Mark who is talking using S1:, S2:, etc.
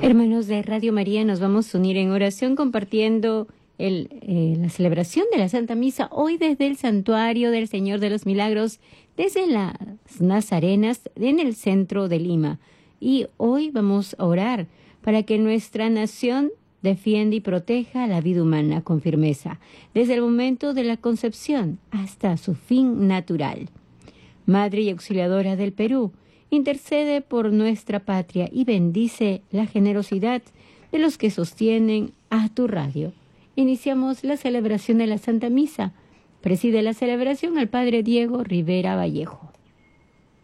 S1: Hermanos de Radio María, nos vamos a unir en oración compartiendo la celebración de la Santa Misa hoy desde el Santuario del Señor de los Milagros, desde las Nazarenas en el centro de Lima. Y hoy vamos a orar para que nuestra nación defienda y proteja la vida humana con firmeza, desde el momento de la concepción hasta su fin natural. Madre y Auxiliadora del Perú, intercede por nuestra patria y bendice la generosidad de los que sostienen a tu radio. Iniciamos la celebración de la Santa Misa. Preside la celebración el Padre Diego Rivera Vallejo.